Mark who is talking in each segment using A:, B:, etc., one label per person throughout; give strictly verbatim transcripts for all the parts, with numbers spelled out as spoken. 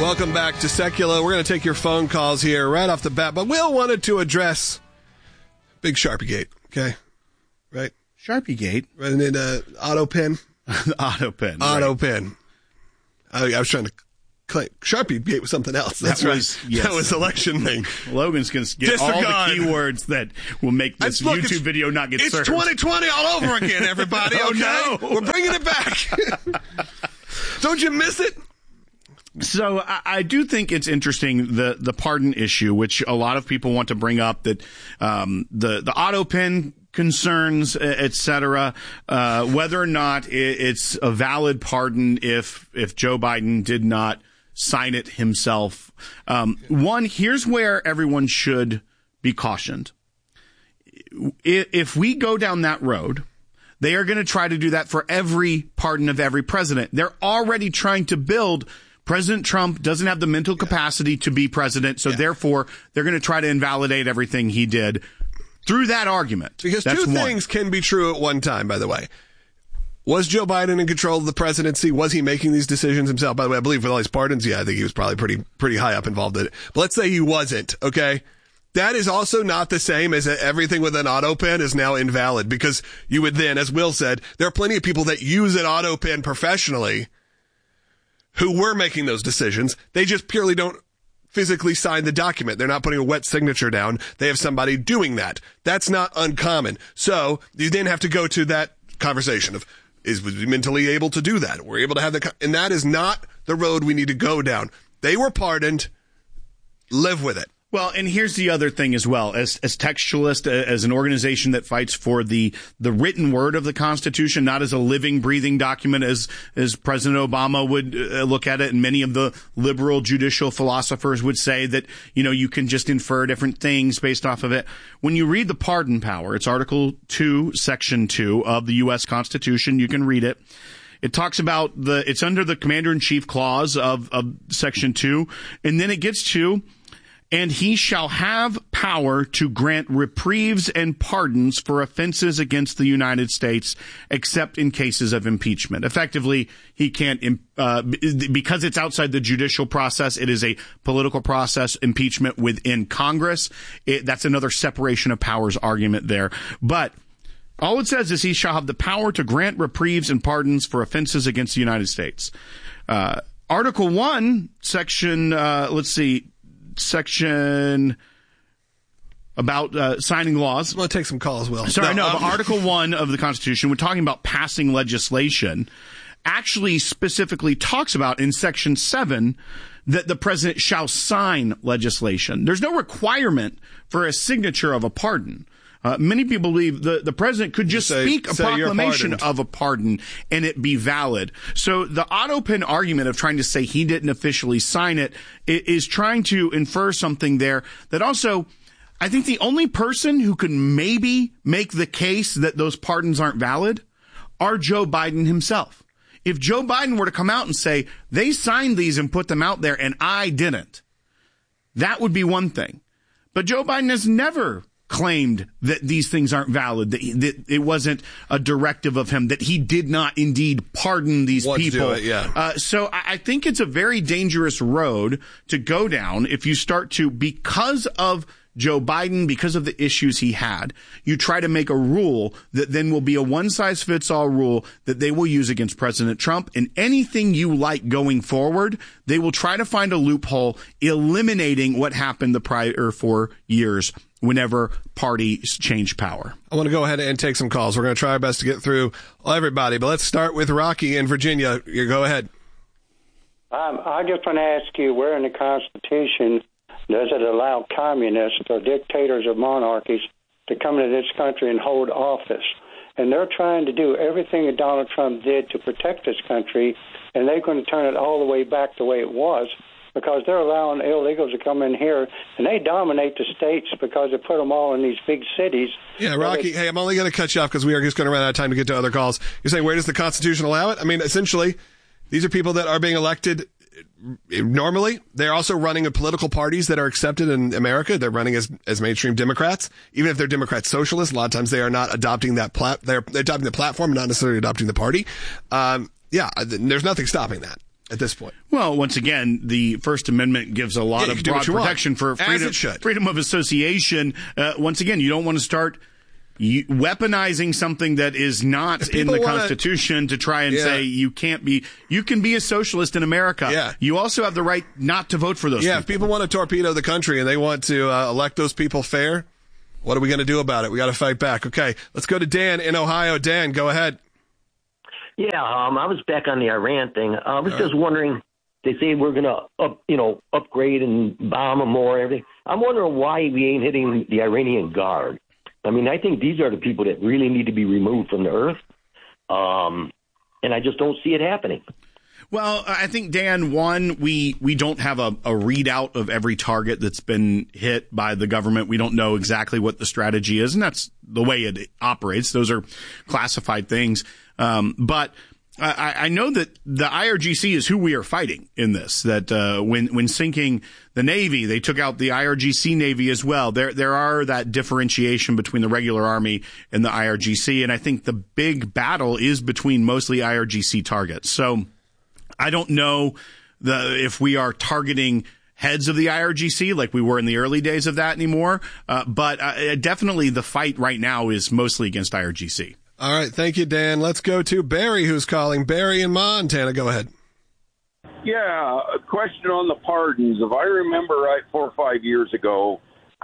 A: Welcome back to Secular. We're going to take your phone calls here right off the bat, but Will wanted to address Big Sharpie Gate, okay? Right?
B: Sharpie Gate?
A: Right in uh, auto pen.
B: Auto pen.
A: Auto
B: right.
A: pen. I, I was trying to claim Sharpie Gate was something else. That's
B: that
A: right.
B: Was, yes.
A: That was election thing.
B: Logan's going to get
A: Disregard.
B: all the keywords that will make this
A: Look,
B: YouTube video not get
A: it's
B: served.
A: It's twenty twenty all over again, everybody,
B: oh,
A: okay?
B: No.
A: We're bringing it back. Don't you miss it?
B: So I, I do think it's interesting, the the pardon issue, which a lot of people want to bring up, that um, the the auto pen concerns, et cetera, uh, whether or not it, it's a valid pardon if if Joe Biden did not sign it himself. Um, one, here's where everyone should be cautioned. If we go down that road, they are going to try to do that for every pardon of every president. They're already trying to build. President Trump doesn't have the mental capacity to be president, so yeah. therefore they're going to try to invalidate everything he did through that argument.
A: Because
B: That's
A: two
B: one.
A: things can be true at one time, by the way. Was Joe Biden in control of the presidency? Was he making these decisions himself? By the way, I believe with all these pardons, yeah, I think he was probably pretty pretty high up involved in it. But let's say he wasn't, okay? That is also not the same as everything with an auto pen is now invalid, because you would then, as Will said, there are plenty of people that use an auto pen professionally who were making those decisions. They just purely don't physically sign the document. They're not putting a wet signature down. They have somebody doing that. That's not uncommon. So you then have to go to that conversation of, is was he mentally able to do that? We're able to have the, and that is not the road we need to go down. They were pardoned. Live with it.
B: Well, and here's the other thing as well. As as textualist, as an organization that fights for the the written word of the Constitution, not as a living, breathing document as as President Obama would uh, look at it, and many of the liberal judicial philosophers would say that, you know, you can just infer different things based off of it. When you read the pardon power, it's Article two, Section two of the U S Constitution. You can read it. It talks about the, it's under the Commander-in-Chief clause of, of Section two, and then it gets to, and he shall have power to grant reprieves and pardons for offenses against the United States, except in cases of impeachment. Effectively, he can't, uh, because it's outside the judicial process, it is a political process, impeachment within Congress. It, that's another separation of powers argument there. But all it says is he shall have the power to grant reprieves and pardons for offenses against the United States. Uh, Article one, section, uh, let's see, section about uh, signing laws.
A: I'm going to take some calls, Will.
B: Sorry, no,
A: no
B: no
A: um,
B: Article one of the Constitution, we're talking about passing legislation, actually specifically talks about in Section seven that the president shall sign legislation. There's no requirement for a signature of a pardon. Uh, many people believe the, the president could just
A: say,
B: speak a
A: say
B: proclamation of a pardon and it be valid. So the auto pen argument of trying to say he didn't officially sign it is trying to infer something there that also, I think the only person who can maybe make the case that those pardons aren't valid are Joe Biden himself. If Joe Biden were to come out and say they signed these and put them out there and I didn't, that would be one thing. But Joe Biden has never claimed that these things aren't valid, that, he, that it wasn't a directive of him, that he did not indeed pardon these
A: Want
B: people.
A: To do it, yeah.
B: Uh, so I, I think it's a very dangerous road to go down if you start to, because of Joe Biden, because of the issues he had, you try to make a rule that then will be a one-size-fits-all rule that they will use against President Trump. And anything you like going forward, they will try to find a loophole, eliminating what happened the prior four years whenever parties change power.
A: I want to go ahead and take some calls. We're going to try our best to get through everybody, but let's start with Rocky in Virginia. You go ahead.
C: Um, I just want to ask you, where in the Constitution does it allow communists or dictators or monarchies to come into this country and hold office? And they're trying to do everything that Donald Trump did to protect this country, and they're going to turn it all the way back the way it was, because they're allowing illegals to come in here, and they dominate the states because they put them all in these big cities.
A: Yeah, Rocky, hey, I'm only going to cut you off because we are just going to run out of time to get to other calls. You're saying, where does the Constitution allow it? I mean, essentially, these are people that are being elected normally. They're also running in political parties that are accepted in America. They're running as, as mainstream Democrats. Even if they're Democrat socialists, a lot of times they are not adopting that plat, they're, they're adopting the platform, not necessarily adopting the party. Um, yeah, there's nothing stopping that. at this point.
B: Well, once again, the First Amendment gives a lot
A: Yeah,
B: of
A: do
B: broad protection
A: want,
B: for freedom, freedom of association. Uh, once again, you don't want to start you, weaponizing something that is not in the wanna, Constitution to try and yeah. say you can't be, you can be a socialist in America.
A: Yeah.
B: You also have the right not to vote for those
A: yeah,
B: people.
A: If people want to torpedo the country and they want to uh, elect those people fair, what are we going to do about it? We got to fight back. Okay, let's go to Dan in Ohio. Dan, go ahead.
D: Yeah, um, I was back on the Iran thing. I was
A: All
D: just
A: right.
D: wondering, they say we're going to up, you know, upgrade and bomb them more, everything. I'm wondering why we ain't hitting the Iranian Guard. I mean, I think these are the people that really need to be removed from the earth, um, and I just don't see it happening.
B: Well, I think, Dan, one, we, we don't have a, a readout of every target that's been hit by the government. We don't know exactly what the strategy is, and that's the way it operates. Those are classified things. Um, but I, I know that the I R G C is who we are fighting in this, that uh, when when sinking the Navy, they took out the I R G C Navy as well. There there are that differentiation between the regular Army and the I R G C, and I think the big battle is between mostly I R G C targets. So I don't know the if we are targeting heads of the I R G C like we were in the early days of that anymore, uh, but uh, definitely the fight right now is mostly against I R G C.
A: All right. Thank you, Dan. Let's go to Barry, who's calling. Barry in Montana. Go ahead.
E: Yeah, a question on the pardons. If I remember right, four or five years ago,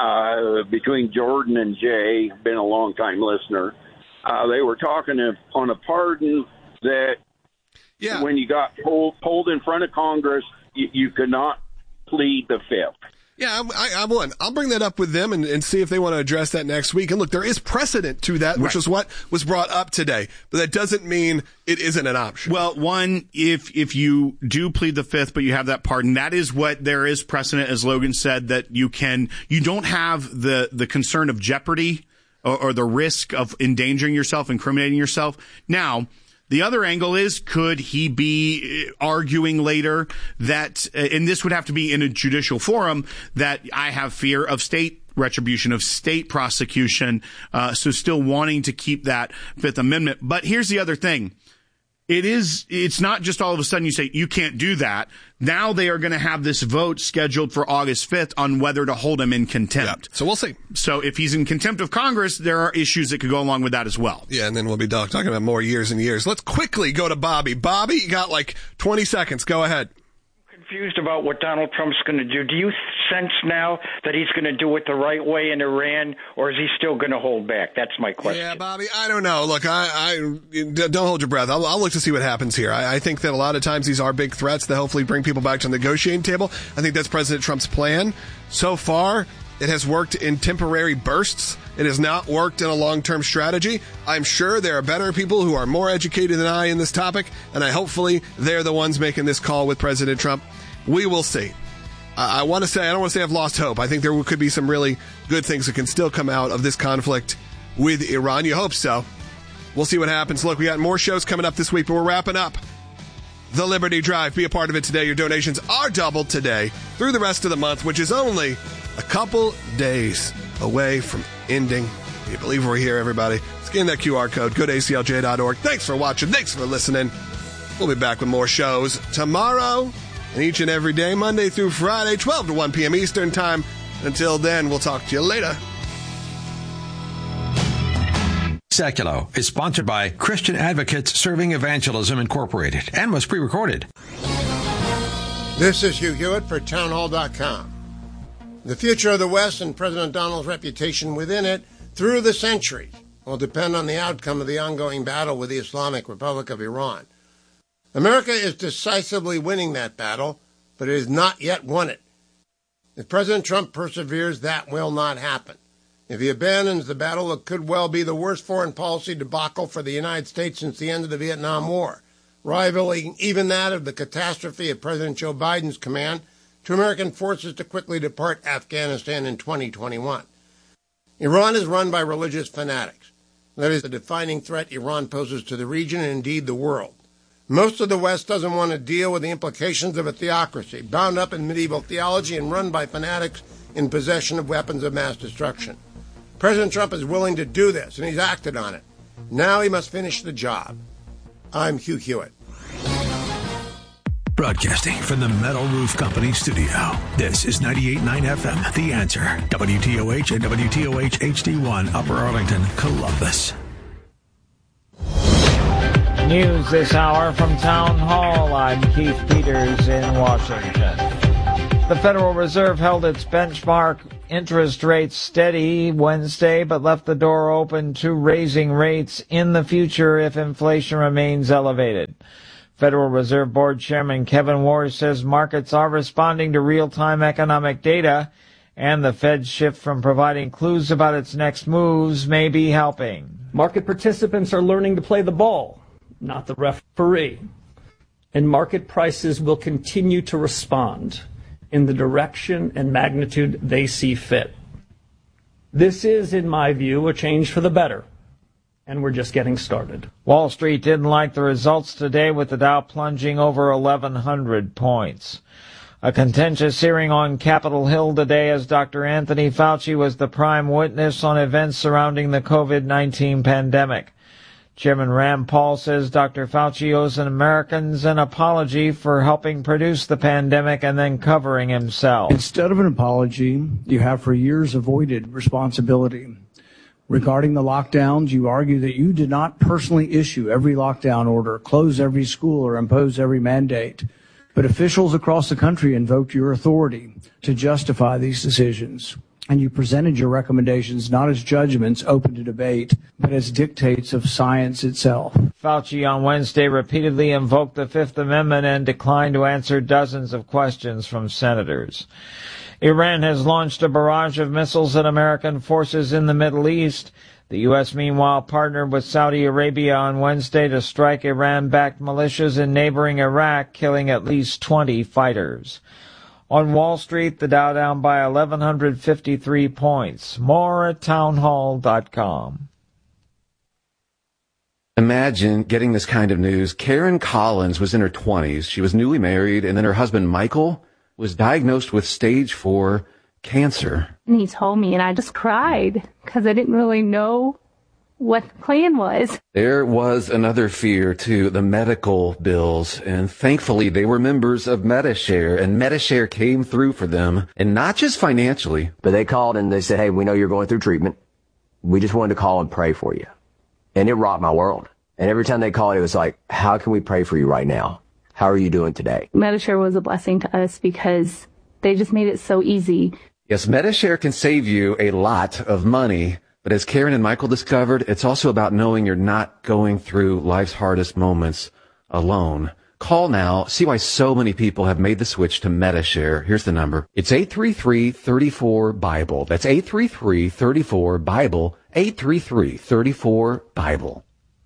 E: uh, between Jordan and Jay, been a long-time listener, uh, they were talking on a pardon that
A: yeah.
E: when you got pulled, pulled in front of Congress, you, you could not plead the fifth.
A: Yeah, I, I, I will. I'll bring that up with them and, and see if they want to address that next week. And look, there is precedent to that, which right. is what was brought up today. But that doesn't mean it isn't an option.
B: Well, one, if if you do plead the fifth, but you have that pardon, that is what there is precedent, as Logan said, that you can, you don't have the, the concern of jeopardy or, or the risk of endangering yourself, incriminating yourself. Now, the other angle is, could he be arguing later that, and this would have to be in a judicial forum, that I have fear of state retribution, of state prosecution, uh, so still wanting to keep that Fifth Amendment. But here's the other thing. It is, it's not just all of a sudden you say, you can't do that. Now they are going to have this vote scheduled for August fifth on whether to hold him in contempt.
A: Yeah. So we'll see.
B: So if he's in contempt of Congress, there are issues that could go along with that as well.
A: Yeah, and then we'll be talking about more years and years. Let's quickly go to Bobby. Bobby, you got like twenty seconds. Go ahead.
F: Confused about what Donald Trump's going to do. Do you sense now that he's going to do it the right way in Iran, or is he still going to hold back? That's my question.
A: Yeah, Bobby, I don't know. Look, I, I don't hold your breath. I'll, I'll look to see what happens here. I, I think that a lot of times these are big threats that hopefully bring people back to the negotiating table. I think that's President Trump's plan. So far, it has worked in temporary bursts. It has not worked in a long-term strategy. I'm sure there are better people who are more educated than I in this topic, and I hopefully they're the ones making this call with President Trump. We will see. I, I want to say, I don't want to say I've lost hope. I think there could be some really good things that can still come out of this conflict with Iran. You hope so. We'll see what happens. Look, we got more shows coming up this week, but we're wrapping up the Liberty Drive. Be a part of it today. Your donations are doubled today through the rest of the month, which is only a couple days away from ending. Can you believe we're here, everybody? Scan that Q R code. Go to A C L J dot org. Thanks for watching. Thanks for listening. We'll be back with more shows tomorrow and each and every day, Monday through Friday, twelve to one p.m. Eastern Time. Until then, we'll talk to you later.
G: Seculo is sponsored by Christian Advocates Serving Evangelism Incorporated and was pre-recorded.
H: This is Hugh Hewitt for town hall dot com. The future of the West and President Donald's reputation within it through the centuries will depend on the outcome of the ongoing battle with the Islamic Republic of Iran. America is decisively winning that battle, but it has not yet won it. If President Trump perseveres, that will not happen. If he abandons the battle, it could well be the worst foreign policy debacle for the United States since the end of the Vietnam War, rivaling even that of the catastrophe of President Joe Biden's command to American forces to quickly depart Afghanistan in twenty twenty-one. Iran is run by religious fanatics. That is the defining threat Iran poses to the region and indeed the world. Most of the West doesn't want to deal with the implications of a theocracy, bound up in medieval theology and run by fanatics in possession of weapons of mass destruction. President Trump is willing to do this, and he's acted on it. Now he must finish the job. I'm Hugh Hewitt.
I: Broadcasting from the Metal Roof Company studio, this is ninety-eight point nine F M, The Answer, W T O H and W T O H H D one, Upper Arlington, Columbus.
J: News this hour from Town Hall. I'm Keith Peters in Washington. The Federal Reserve held its benchmark interest rates steady Wednesday, but left the door open to raising rates in the future if inflation remains elevated. Federal Reserve Board Chairman Kevin Warsh says markets are responding to real-time economic data, and the Fed's shift from providing clues about its next moves may be helping.
K: Market participants are learning to play the ball, not the referee, and market prices will continue to respond in the direction and magnitude they see fit. This is, in my view, a change for the better, and we're just getting started.
J: Wall Street didn't like the results today, with the Dow plunging over eleven hundred points. A contentious hearing on Capitol Hill today as Doctor Anthony Fauci was the prime witness on events surrounding the COVID nineteen pandemic. Chairman Rand Paul says Doctor Fauci owes Americans an apology for helping produce the pandemic and then covering himself.
L: Instead of an apology, you have for years avoided responsibility. Regarding the lockdowns, you argue that you did not personally issue every lockdown order, close every school, or impose every mandate. But officials across the country invoked your authority to justify these decisions. And you presented your recommendations not as judgments open to debate, but as dictates of science itself.
J: Fauci on Wednesday repeatedly invoked the Fifth Amendment and declined to answer dozens of questions from senators. Iran has launched a barrage of missiles at American forces in the Middle East. The U S, meanwhile, partnered with Saudi Arabia on Wednesday to strike Iran-backed militias in neighboring Iraq, killing at least twenty fighters. On Wall Street, the Dow down by eleven fifty-three points. More at townhall dot com.
M: Imagine getting this kind of news. Karen Collins was in her twenties. She was newly married, and then her husband, Michael, was diagnosed with stage four cancer.
N: And he told me, and I just cried because I didn't really know what the plan was.
M: There was another fear, too, the medical bills, and thankfully they were members of Medi-Share, and Medi-Share came through for them, and not just financially.
O: But they called and they said, hey, we know you're going through treatment. We just wanted to call and pray for you. And it rocked my world. And every time they called, it was like, how can we pray for you right now? How are you doing today?
N: Medi-Share was a blessing to us because they just made it so easy.
M: Yes, Medi-Share can save you a lot of money. But as Karen and Michael discovered, it's also about knowing you're not going through life's hardest moments alone. Call now. See why so many people have made the switch to Medi-Share. Here's the number. It's eight three three, three four, BIBLE. That's eight three three, three four, BIBLE. eight three three, three four, BIBLE.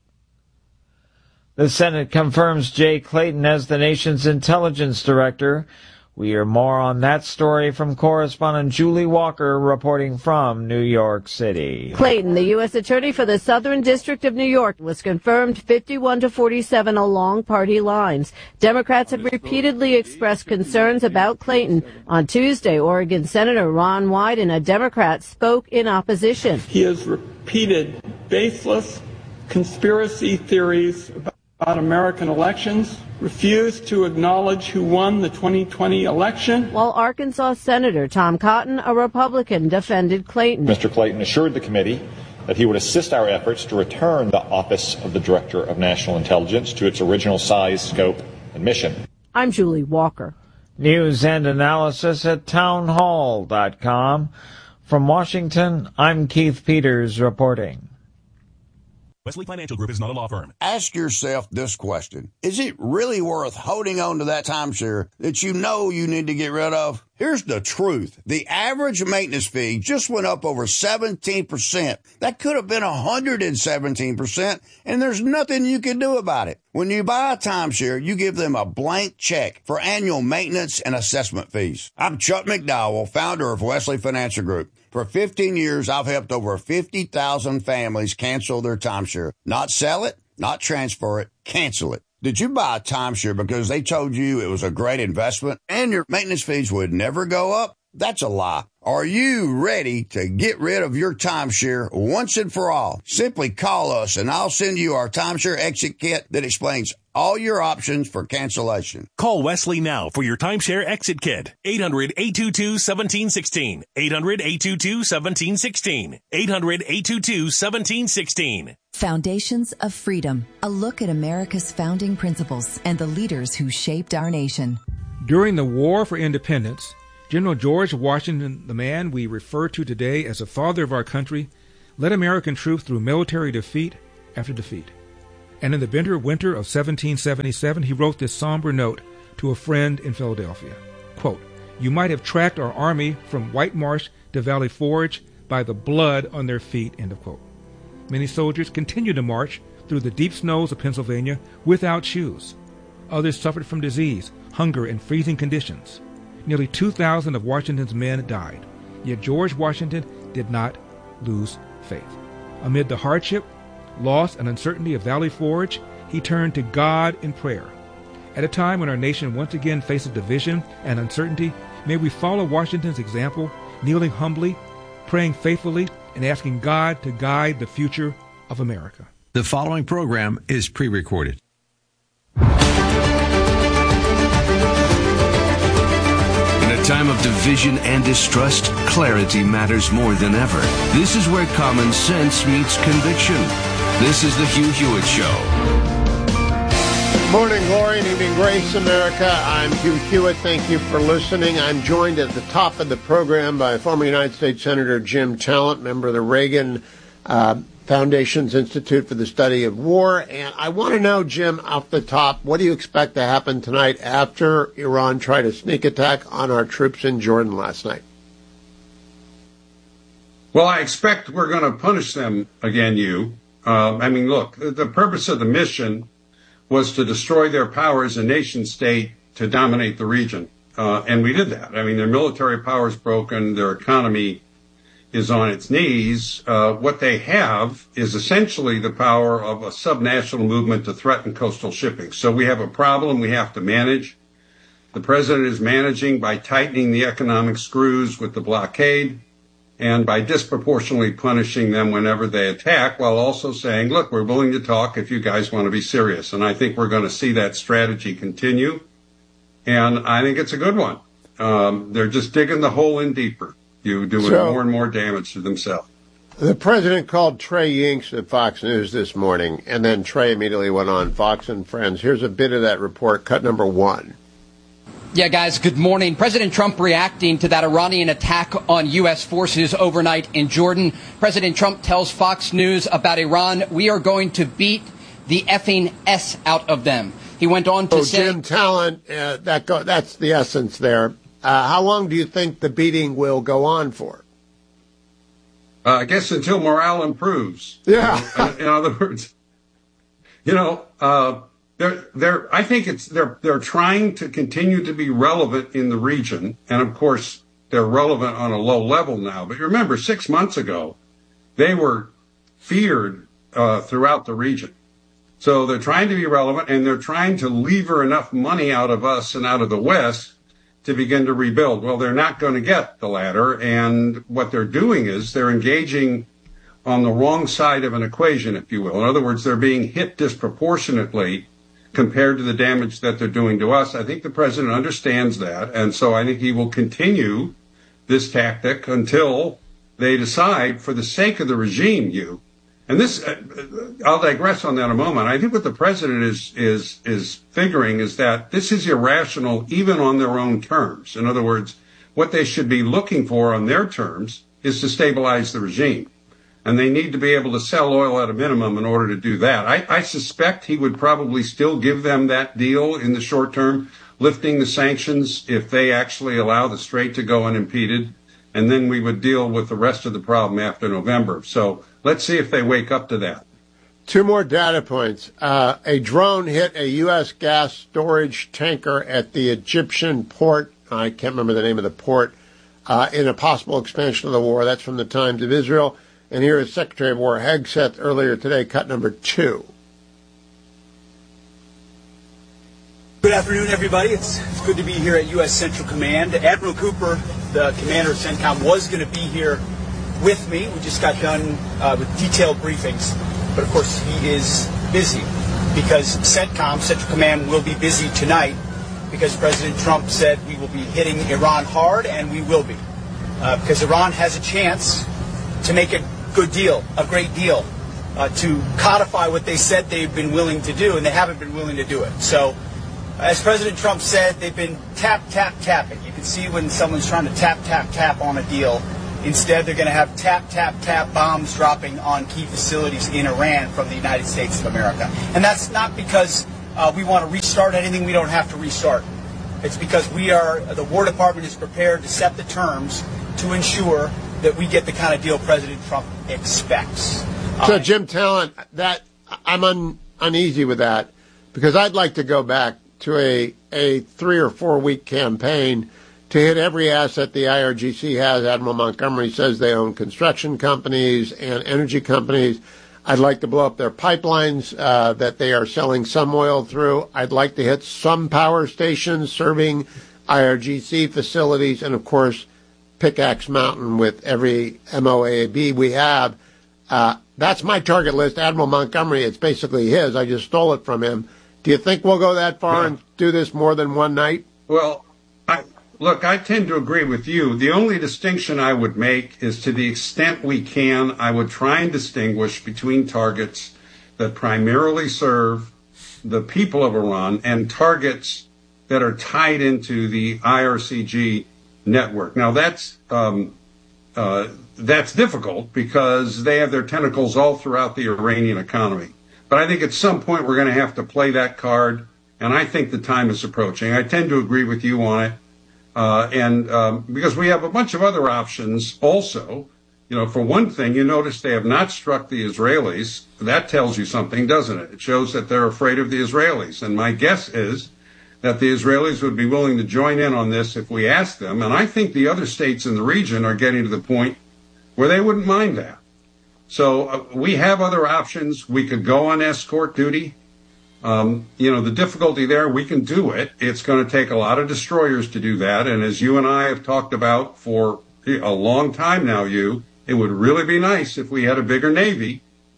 J: The Senate confirms Jay Clayton as the nation's intelligence director. We hear more on that story from correspondent Julie Walker reporting from New York City.
P: Clayton, the U S attorney for the Southern District of New York, was confirmed fifty-one to forty-seven along party lines. Democrats have repeatedly expressed concerns about Clayton. On Tuesday, Oregon Senator Ron Wyden, a Democrat, spoke in opposition.
Q: He has repeated baseless conspiracy theories about about American elections, refused to acknowledge who won the twenty twenty election.
P: While Arkansas Senator Tom Cotton, a Republican, defended Clayton.
R: Mister Clayton assured the committee that he would assist our efforts to return the Office of the Director of National Intelligence to its original size, scope, and mission.
P: I'm Julie Walker.
J: News and analysis at townhall dot com. From Washington, I'm Keith Peters reporting.
S: Wesley Financial Group is not a law firm.
T: Ask yourself this question. Is it really worth holding on to that timeshare that you know you need to get rid of? Here's the truth. The average maintenance fee just went up over seventeen percent. That could have been one hundred seventeen percent, and there's nothing you can do about it. When you buy a timeshare, you give them a blank check for annual maintenance and assessment fees. I'm Chuck McDowell, founder of Wesley Financial Group. For fifteen years, I've helped over fifty thousand families cancel their timeshare. Not sell it, not transfer it, cancel it. Did you buy a timeshare because they told you it was a great investment and your maintenance fees would never go up? That's a lie. Are you ready to get rid of your timeshare once and for all? Simply call us and I'll send you our timeshare exit kit that explains all your options for cancellation.
S: Call Wesley now for your timeshare exit kit. eight hundred, eight two two, one seven one six. eight hundred, eight two two, one seven one six. eight hundred, eight two two, one seven one six.
U: Foundations of Freedom, a look at America's founding principles and the leaders who shaped our nation.
V: During the War for Independence, General George Washington, the man we refer to today as the father of our country, led American troops through military defeat after defeat. And in the bitter winter of seventeen seventy-seven, he wrote this somber note to a friend in Philadelphia. Quote, "You might have tracked our army from White Marsh to Valley Forge by the blood on their feet," end of quote. Many soldiers continued to march through the deep snows of Pennsylvania without shoes. Others suffered from disease, hunger, and freezing conditions. Nearly two thousand of Washington's men died, yet George Washington did not lose faith. Amid the hardship, loss, and uncertainty of Valley Forge, he turned to God in prayer. At a time when our nation once again faces division and uncertainty, may we follow Washington's example, kneeling humbly, praying faithfully, and asking God to guide the future of America.
G: The following program is pre-recorded.
W: In a time of division and distrust, clarity matters more than ever. This is where common sense meets conviction. This is the Hugh Hewitt Show.
H: Morning glory and evening grace, America. I'm Hugh Hewitt. Thank you for listening. I'm joined at the top of the program by former United States Senator Jim Talent, member of the Reagan uh, Foundation's Institute for the Study of War. And I want to know, Jim, off the top, what do you expect to happen tonight after Iran tried a sneak attack on our troops in Jordan last night?
X: Well, I expect we're going to punish them again, you. Uh, I mean, look, the purpose of the mission was to destroy their power as a nation state to dominate the region. Uh, and we did that. I mean, their military power is broken. Their economy is on its knees. Uh, what they have is essentially the power of a subnational movement to threaten coastal shipping. So we have a problem we have to manage. The president is managing by tightening the economic screws with the blockade and by disproportionately punishing them whenever they attack, while also saying, look, we're willing to talk if you guys want to be serious. And I think we're going to see that strategy continue. And I think it's a good one. Um, they're just digging the hole in deeper. You doing so, more and more damage to themselves.
H: The president called Trey Yingst at Fox News this morning, and then Trey immediately went on Fox and Friends. Here's a bit of that report, cut number one.
Y: Yeah, guys, good morning. President Trump reacting to that Iranian attack on U S forces overnight in Jordan. President Trump tells Fox News about Iran, we are going to beat the effing S out of them. He went on to
H: oh,
Y: say...
H: Jim Talent, uh, that go, that's the essence there. Uh, how long do you think the beating will go on for?
X: Uh, I guess until morale improves.
H: Yeah.
X: uh, in other words, you know... Uh, They're, they're, I think it's they're they're trying to continue to be relevant in the region, and of course they're relevant on a low level now. But remember, six months ago, they were feared uh, throughout the region. So they're trying to be relevant, and they're trying to lever enough money out of us and out of the West to begin to rebuild. Well, they're not going to get the latter, and what they're doing is they're engaging on the wrong side of an equation, if you will. In other words, they're being hit disproportionately compared to the damage that they're doing to us. I think the president understands that, and so I think he will continue this tactic until they decide, for the sake of the regime, you. And this, uh, I'll digress on that a moment. I think what the president is is is figuring is that this is irrational even on their own terms. In other words, what they should be looking for on their terms is to stabilize the regime. And they need to be able to sell oil at a minimum in order to do that. I, I suspect he would probably still give them that deal in the short term, lifting the sanctions if they actually allow the strait to go unimpeded. And then we would deal with the rest of the problem after November. So let's see if they wake up to that.
H: Two more data points. Uh, a drone hit a U S gas storage tanker at the Egyptian port. I can't remember the name of the port, uh, in a possible expansion of the war. That's from the Times of Israel. And here is Secretary of War Hegseth earlier today, cut number two.
Z: Good afternoon, everybody. It's, it's good to be here at U S Central Command. Admiral Cooper
B: the commander of CENTCOM, was going to be here with me. We just got done uh, with detailed briefings. But, of course, he is busy because CENTCOM, Central Command, will be busy tonight because President Trump said we will be hitting Iran hard, and we will be. Uh, because Iran has a chance to make a good deal, a great deal, uh, to codify what they said they've been willing to do, and they haven't been willing to do it. So, as President Trump said, they've been tap, tap, tapping. You can see when someone's trying to tap, tap, tap on a deal. Instead, they're going to have tap, tap, tap bombs dropping on key facilities in Iran from the United States of America. And that's not because uh, we want to restart anything we don't have to restart. It's because we are, the War Department is prepared to set the terms to ensure that we get the kind of deal President Trump expects.
H: So,
B: Uh,
H: Jim Talent, that I'm un, uneasy with that because I'd like to go back to a, a three or four week campaign to hit every asset the I R G C has. Admiral Montgomery says they own construction companies and energy companies. I'd like to blow up their pipelines uh, that they are selling some oil through. I'd like to hit some power stations serving I R G C facilities, and, of course, Pickaxe Mountain with every M O A B we have. Uh, that's my target list. Admiral Montgomery, it's basically his. I just stole it from him. Do you think we'll go that far yeah. and do this more than one night?
X: Well, I, look, I tend to agree with you. The only distinction I would make is to the extent we can, I would try and distinguish between targets that primarily serve the people of Iran and targets that are tied into the I R C G network. Now, that's um, uh, that's difficult because they have their tentacles all throughout the Iranian economy. But I think at some point we're going to have to play that card, and I think the time is approaching. I tend to agree with you on it, uh, and um, because we have a bunch of other options also. You know, for one thing, you notice they have not struck the Israelis. That tells you something, doesn't it? It shows that they're afraid of the Israelis, and my guess is that the Israelis would be willing to join in on this if we asked them, and I think the other states in the region are getting to the point where they wouldn't mind that. So uh, we have other options. We could go on escort duty. Um, you know, the difficulty there, we can do it. It's going to take a lot of destroyers to do that. And as you and I have talked about for a long time now, you, it would really be nice if we had a bigger Navy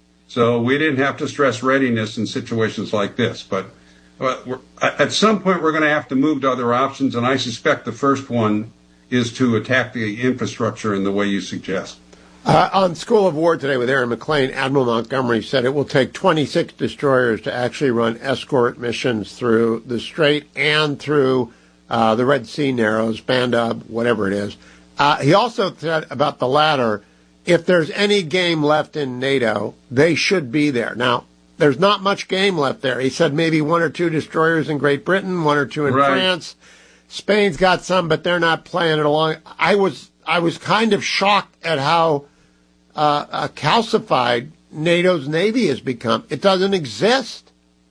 X: so we didn't have to stress readiness in situations like this. But uh, we're, at some point, we're going to have to move to other options. And I suspect the first one is to attack the infrastructure in the way you suggest.
H: Uh, on School of War today with Aaron McLean, Admiral Montgomery said it will take twenty-six destroyers to actually run escort missions through the Strait and through uh, the Red Sea Narrows, Bandab, whatever it is. Uh, he also said about the latter, if there's any game left in NATO, they should be there. Now, there's not much game left there. He said maybe one or two destroyers in Great Britain, one or two in
X: right.
H: France. Spain's got some, but they're not playing it along. I was I was kind of shocked at how Uh, uh, calcified NATO's Navy has become. It doesn't exist.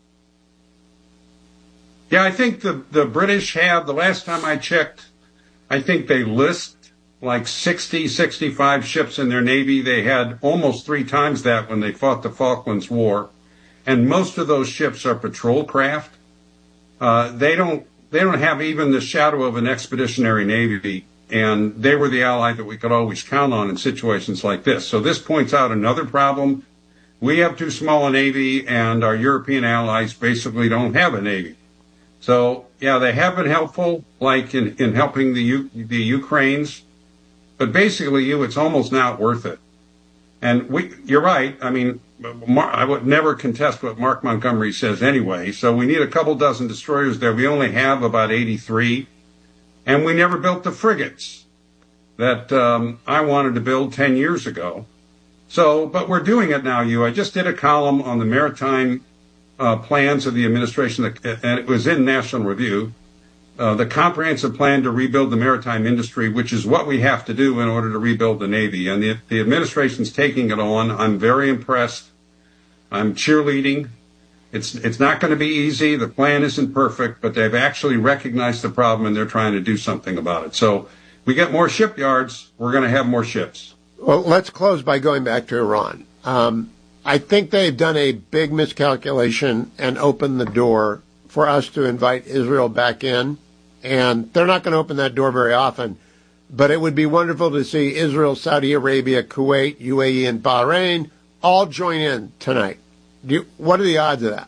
X: Yeah, I think the, the British have, the last time I checked, I think they list like sixty, sixty-five ships in their Navy. They had almost three times that when they fought the Falklands War. And most of those ships are patrol craft. Uh, they don't, they don't have even the shadow of an expeditionary Navy. And they were the ally that we could always count on in situations like this. So this points out another problem. We have too small a Navy, and our European allies basically don't have a Navy. So, yeah, they have been helpful, like in, in helping the U, the Ukraines. But basically, you, it's almost not worth it. And we, you're right. I mean, I would never contest what Mark Montgomery says anyway. So we need a couple dozen destroyers there. We only have about eighty-three. And we never built the frigates that um, I wanted to build ten years ago. So, but we're doing it now, you. I just did a column on the maritime uh, plans of the administration, that, and it was in National Review, uh, the comprehensive plan to rebuild the maritime industry, which is what we have to do in order to rebuild the Navy. And the, the administration's taking it on. I'm very impressed. I'm cheerleading. It's it's not going to be easy. The plan isn't perfect, but they've actually recognized the problem and they're trying to do something about it. So we get more shipyards, we're going to have more ships.
H: Well, let's close by going back to Iran. Um, I think they've done a big miscalculation and opened the door for us to invite Israel back in. And they're not going to open that door very often. but it would be wonderful to see Israel, Saudi Arabia, Kuwait, U A E, and Bahrain all join in tonight. Do you, what are the odds of that?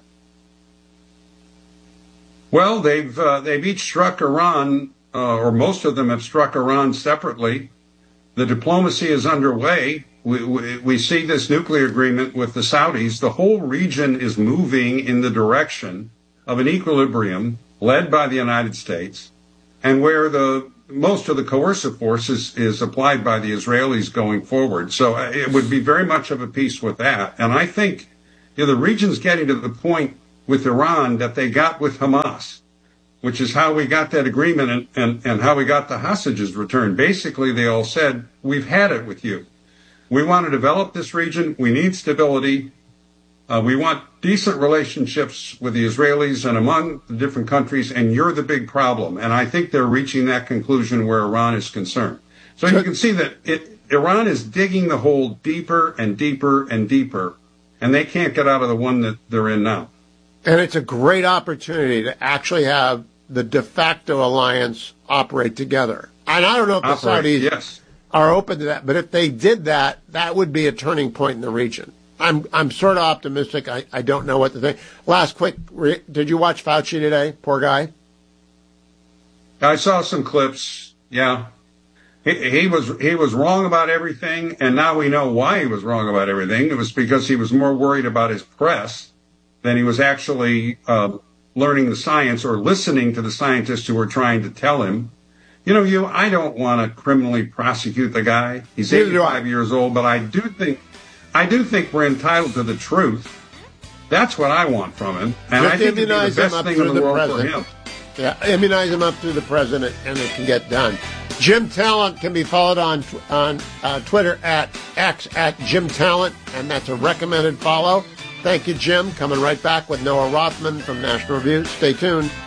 X: Well, they've uh, they've each struck Iran, uh, or most of them have struck Iran separately. The diplomacy is underway. We, we, we see this nuclear agreement with the Saudis. The whole region is moving in the direction of an equilibrium led by the United States, and where the most of the coercive force is, is applied by the Israelis going forward. So it would be very much of a peace with that. And I think you know, the region's getting to the point with Iran that they got with Hamas, which is how we got that agreement and, and, and how we got the hostages returned. Basically, they all said, we've had it with you. We want to develop this region. We need stability. Uh, we want decent relationships with the Israelis and among the different countries, and you're the big problem. And I think they're reaching that conclusion where Iran is concerned. So you can see that it, Iran is digging the hole deeper and deeper and deeper, and they can't get out of the one that they're in now.
H: And it's a great opportunity to actually have the de facto alliance operate together. And I don't know if the operate, Saudis
X: yes.
H: are open to that, but if they did that, that would be a turning point in the region. I'm I'm sort of optimistic. I, I don't know what to think. Last quick, did you watch Fauci today? Poor guy.
X: I saw some clips. Yeah, he, he was he was wrong about everything, and now we know why he was wrong about everything. It was because he was more worried about his press than he was actually uh, learning the science or listening to the scientists who were trying to tell him. You know, you I don't want to criminally prosecute the guy. He's eighty-five years old, but I do think. I do think we're entitled to the truth. That's what I want from him. And
H: Just
X: I think it'd be the best thing in the, the world president. for him.
H: Yeah, immunize him up through the president, and it can get done. Jim Talent can be followed on on uh, Twitter at X at Jim Talent, and that's a recommended follow. Thank you, Jim. Coming right back with Noah Rothman from National Review. Stay tuned.